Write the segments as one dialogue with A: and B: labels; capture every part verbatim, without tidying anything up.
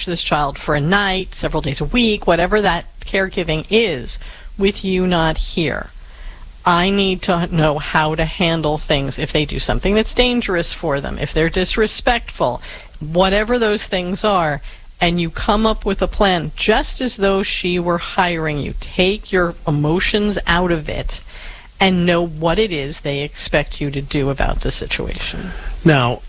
A: this child for a night, several days a week, whatever that caregiving is, with you not here. I need to know how to handle things if they do something that's dangerous for them, if they're disrespectful, whatever those things are, and you come up with a plan just as though she were hiring you. Take your emotions out of it and know what it is they expect you to do about the situation.
B: Now,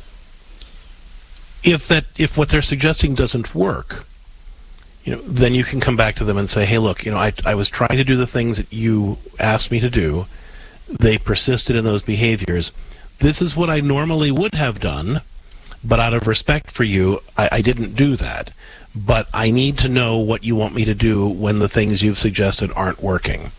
B: if that if what they're suggesting doesn't work, you know, then you can come back to them and say, hey, look, you know, I, I was trying to do the things that you asked me to do. They persisted in those behaviors. This is what I normally would have done, but out of respect for you, I, I didn't do that. But I need to know what you want me to do when the things you've suggested aren't working.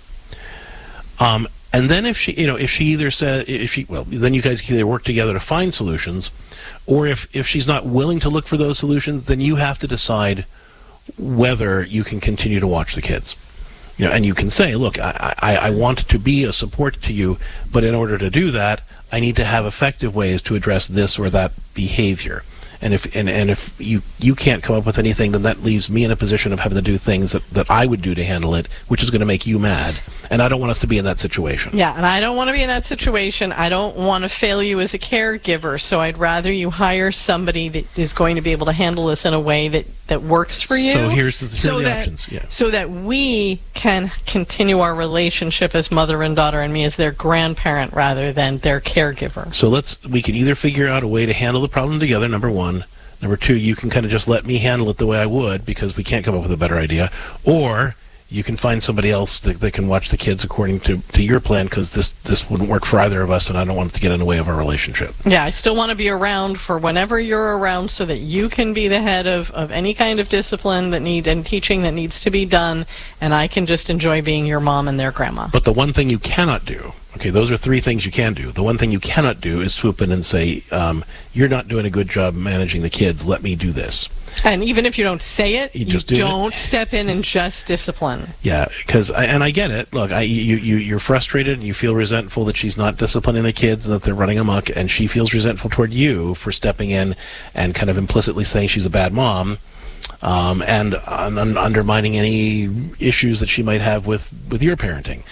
B: Um, and then if she, you know, if she either said, if she, well, then you guys can either work together to find solutions, or if, if she's not willing to look for those solutions, then you have to decide whether you can continue to watch the kids. You know, and you can say, look, I, I, I want to be a support to you, but in order to do that, I need to have effective ways to address this or that behavior. And if and, and if you, you can't come up with anything, then that leaves me in a position of having to do things that, that I would do to handle it, which is going to make you mad. And I don't want us to be in that situation.
A: Yeah, and I don't want to be in that situation. I don't want to fail you as a caregiver, so I'd rather you hire somebody that is going to be able to handle this in a way that, that works for you.
B: So here's the, here
A: so
B: are the
A: that,
B: options. Yeah.
A: So that we can continue our relationship as mother and daughter, and me as their grandparent rather than their caregiver.
B: So let's we can either figure out a way to handle the problem together, number one. Number two, you can kind of just let me handle it the way I would because we can't come up with a better idea. Or you can find somebody else that, that can watch the kids according to, to your plan, because this, this wouldn't work for either of us, and I don't want it to get in the way of our relationship.
A: Yeah, I still want to be around for whenever you're around so that you can be the head of, of any kind of discipline that need and teaching that needs to be done, and I can just enjoy being your mom and their grandma.
B: But the one thing you cannot do, okay, those are three things you can do. The one thing you cannot do is swoop in and say, um, you're not doing a good job managing the kids, let me do this.
A: And even if you don't say it,
B: you,
A: you
B: just do
A: don't
B: it.
A: step in and just discipline.
B: Yeah, because and I get it. Look, I, you you you're frustrated and you feel resentful that she's not disciplining the kids and that they're running amok, and she feels resentful toward you for stepping in and kind of implicitly saying she's a bad mom, um, and un- undermining any issues that she might have with, with your parenting.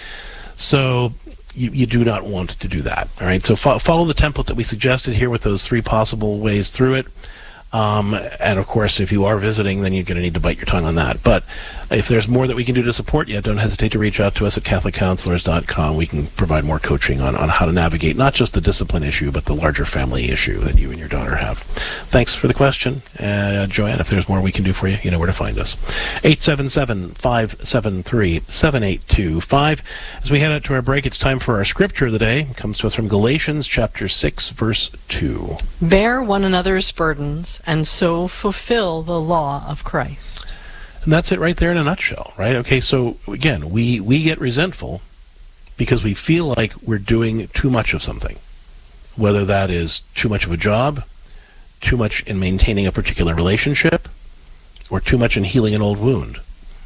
B: So you you do not want to do that. All right. So fo- follow the template that we suggested here with those three possible ways through it. Um, and of course, if you are visiting, then you're going to need to bite your tongue on that. But if there's more that we can do to support you, don't hesitate to reach out to us at catholic counselors dot com. We can provide more coaching on, on how to navigate not just the discipline issue, but the larger family issue that you and your daughter have. Thanks for the question, uh, Joanne. If there's more we can do for you, you know where to find us. eight seven seven, five seven three, seven eight two five. As we head out to our break, it's time for our scripture of the day. It comes to us from Galatians chapter six, verse two.
A: Bear one another's burdens, and so fulfill the law of Christ.
B: And that's it right there in a nutshell, right? Okay, so again, we, we get resentful because we feel like we're doing too much of something, whether that is too much of a job, too much in maintaining a particular relationship, or too much in healing an old wound.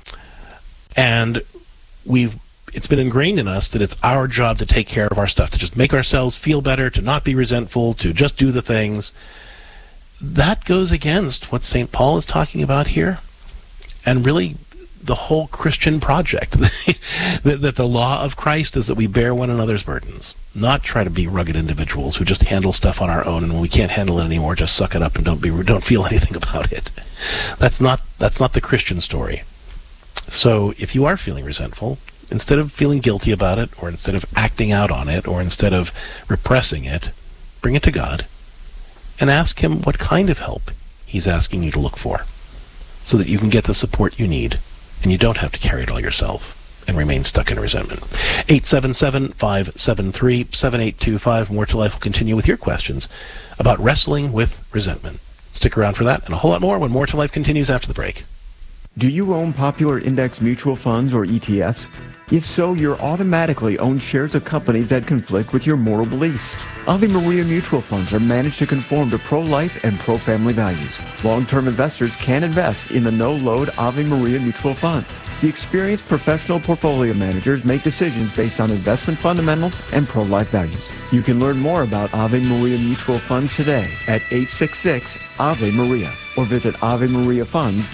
B: And we've it's been ingrained in us that it's our job to take care of our stuff, to just make ourselves feel better, to not be resentful, to just do the things. That goes against what Saint Paul is talking about here, and really the whole Christian project. that, that the law of Christ is that we bear one another's burdens, not try to be rugged individuals who just handle stuff on our own, and when we can't handle it anymore, just suck it up and don't be don't feel anything about it. That's not that's not the Christian story. So if you are feeling resentful, instead of feeling guilty about it, or instead of acting out on it, or instead of repressing it, bring it to God and ask him what kind of help he's asking you to look for, so that you can get the support you need and you don't have to carry it all yourself and remain stuck in resentment. eight seven seven, five seven three, seven eight two five. More to Life will continue with your questions about wrestling with resentment. Stick around for that and a whole lot more when More to Life continues after the break.
C: Do you own popular index mutual funds or E T Fs? If so, you're automatically own shares of companies that conflict with your moral beliefs. Ave Maria mutual funds are managed to conform to pro-life and pro-family values. Long-term investors can invest in the no-load Ave Maria mutual fund. The experienced professional portfolio managers make decisions based on investment fundamentals and pro-life values. You can learn more about Ave Maria mutual funds today at eight six six, A V E Maria or visit ave maria funds dot com.